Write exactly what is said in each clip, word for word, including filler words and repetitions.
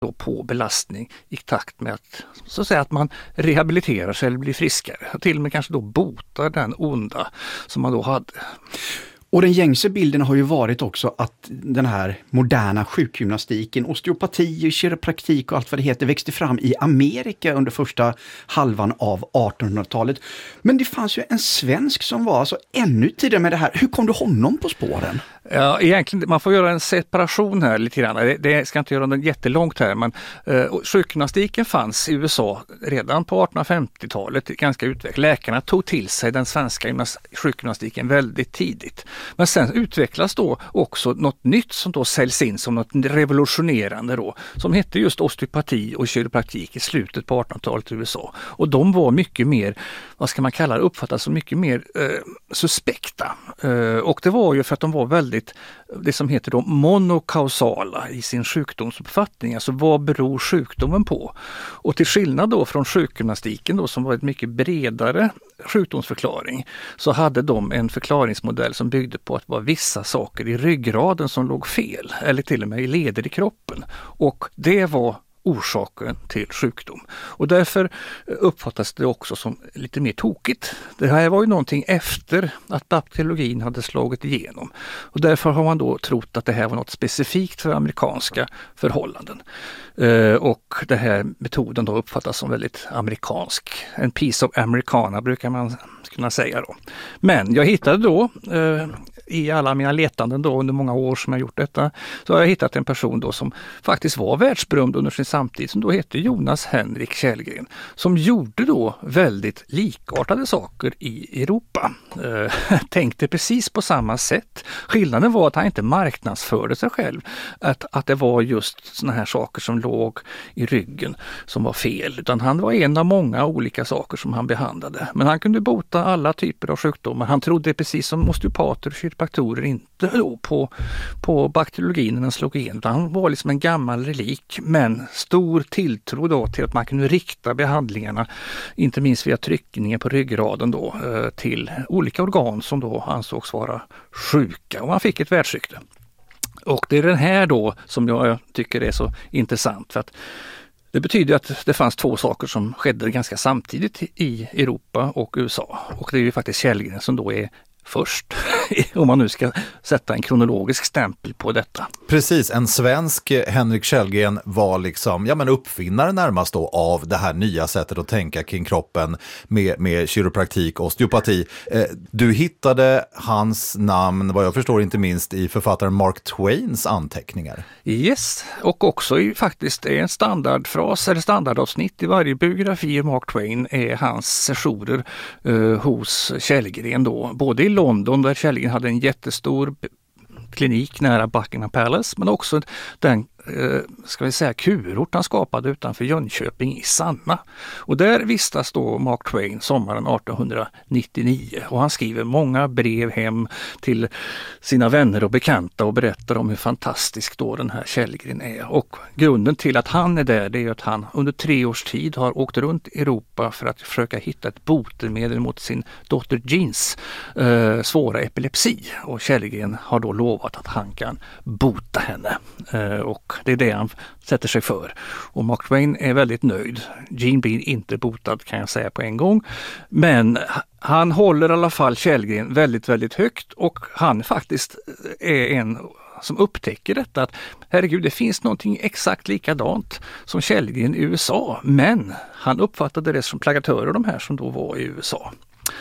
då på belastning i takt med att, så att säga, att man rehabiliterar sig eller blir friskare. Och till och med kanske då botar den onda som man då hade. Och den gängse bilden har ju varit också att den här moderna sjukgymnastiken, osteopati, kiropraktik och allt vad det heter växte fram i Amerika under första halvan av artonhundratalet. Men det fanns ju en svensk som var alltså ännu tidigare med det här. Hur kom du honom på spåren? Ja, egentligen, man får göra en separation här lite grann. Det, det ska inte göra något jättelångt här, men eh, sjukgymnastiken fanns i U S A redan på artonhundrafemtiotalet, ganska utvecklat. Läkarna tog till sig den svenska gymnas- sjukgymnastiken väldigt tidigt. Men sen utvecklas då också något nytt som då säljs in som något revolutionerande då, som hette just osteopati och kiropraktik i slutet på artonhundratalet i U S A. Och de var mycket mer, vad ska man kalla det, uppfattas som mycket mer eh, suspekta. Eh, och det var ju för att de var väldigt, det som heter då monokausala i sin sjukdomsuppfattning. Alltså vad beror sjukdomen på? Och till skillnad då från sjukgymnastiken då, som var ett mycket bredare sjukdomsförklaring, så hade de en förklaringsmodell som byggde på att det var vissa saker i ryggraden som låg fel, eller till och med i leder i kroppen. Och det var orsaken till sjukdom. Och därför uppfattas det också som lite mer tokigt. Det här var ju någonting efter att bakteriologin hade slagit igenom. Och därför har man då trott att det här var något specifikt för amerikanska förhållanden. Eh, och den här metoden då uppfattas som väldigt amerikansk. En piece of americana brukar man kunna säga då. Men jag hittade då eh, i alla mina letanden då under många år som jag gjort detta, så har jag hittat en person då som faktiskt var världsberömd under sin samtid, som då hette Jonas Henrik Källgren, som gjorde då väldigt likartade saker i Europa. Eh, tänkte precis på samma sätt. Skillnaden var att han inte marknadsförde sig själv, att, att det var just såna här saker som låg i ryggen som var fel, utan han var en av många olika saker som han behandlade. Men han kunde bota alla typer av sjukdomar. Han trodde precis som osteopater och kiropraktorer inte då på, på bakteriologin när den slog igenom. Han var liksom en gammal relik, men stor tilltro då till att man kunde rikta behandlingarna, inte minst via tryckningen på ryggraden då, till olika organ som då ansågs vara sjuka. Och han fick ett världsrykte. Och det är den här då som jag tycker är så intressant, för att det betyder att det fanns två saker som skedde ganska samtidigt i Europa och U S A. Och det är ju faktiskt Källgren som då är först, om man nu ska sätta en kronologisk stämpel på detta. Precis, en svensk Henrik Källgren var liksom, ja men uppfinnare närmast då av det här nya sättet att tänka kring kroppen med, med kiropraktik och osteopati. Eh, du hittade hans namn, vad jag förstår, inte minst i författaren Mark Twains anteckningar. Yes, och också i, faktiskt är en standardfras eller standardavsnitt i varje biografi i Mark Twain är hans sessioner eh, hos Källgren då, både i London där Källgren hade en jättestor klinik nära Buckingham Palace, men också den eh, ska vi säga kurort han skapade utanför Jönköping i Sanna. Och där vistas då Mark Twain sommaren artonhundranittionio, och han skriver många brev hem till sina vänner och bekanta och berättar om hur fantastisk då den här Källgren är. Och grunden till att han är där, det är att han under tre års tid har åkt runt i Europa för att försöka hitta ett botemedel mot sin dotter Jeans eh, svåra epilepsi. Och Källgren har då lovat att han kan bota henne. Eh, och det är det han sätter sig för. Och Mark Twain är väldigt nöjd. Jean blir inte botad, kan jag säga på en gång. Men han håller i alla fall Källgren väldigt, väldigt högt, och han faktiskt är en som upptäcker detta, att herregud, det finns någonting exakt likadant som Källgren i U S A, men han uppfattade det som plagatörer, de här som då var i U S A.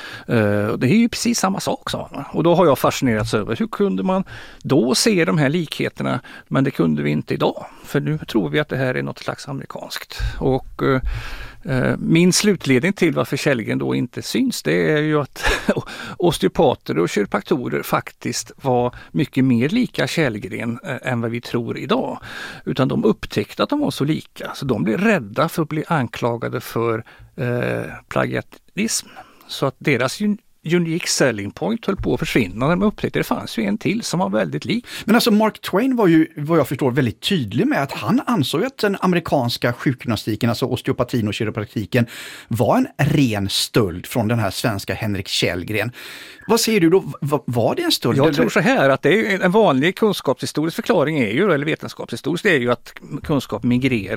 Uh, det är ju precis samma sak, sa han. Och då har jag fascinerats över hur kunde man då se de här likheterna, men det kunde vi inte idag, för nu tror vi att det här är något slags amerikanskt. Och uh, uh, min slutledning till varför Källgren då inte syns, det är ju att osteopater och kiropraktorer faktiskt var mycket mer lika Källgren uh, än vad vi tror idag. Utan de upptäckte att de var så lika, så de blev rädda för att bli anklagade för uh, plagiatism. Så att deras unique selling point höll på att försvinna när de upptäckte det fanns ju en till som var väldigt lik. Men alltså Mark Twain var ju, vad jag förstår, väldigt tydlig med att han ansåg att den amerikanska sjukgymnastiken, alltså osteopatin och kiropraktiken, var en ren stöld från den här svenska Henrik Källgren. Vad säger du då? Var det en stöld? Jag tror så här att det är en vanlig kunskapshistorisk förklaring är ju, eller vetenskapshistorisk, det är ju att kunskap migrerar